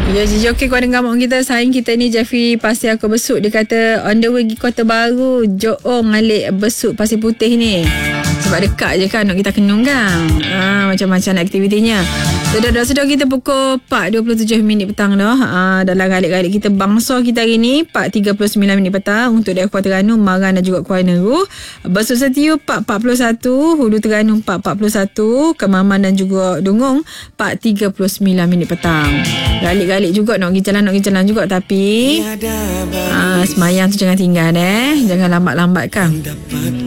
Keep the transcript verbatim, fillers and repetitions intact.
Ya, Joki kepada gamuk kita. Sayang kita ni Jeffrey Pasir Aku Besut. Dia kata on the way pergi Kota Baru, Joong Alik Besut Pasir Putih ni. Sebab dekat je kan nak kita kenung kan. Ha, macam-macam aktivitinya. Sedar-sedar kita pukul empat dua puluh tujuh minit petang dah. Ha, dalam galik-galik kita bangsa kita hari ni empat tiga puluh sembilan minit petang untuk daerah Kuala Terengganu, Maran dan juga Kuala Neru. Besut Setiu empat empat puluh satu, Hulu Terengganu empat empat puluh satu, Kemaman dan juga Dungong empat tiga puluh sembilan minit petang. Galik-galik juga nak pergi jalan nak pergi jalan juga, tapi ha, semayang tu jangan tinggal eh. Jangan lambat-lambat kan.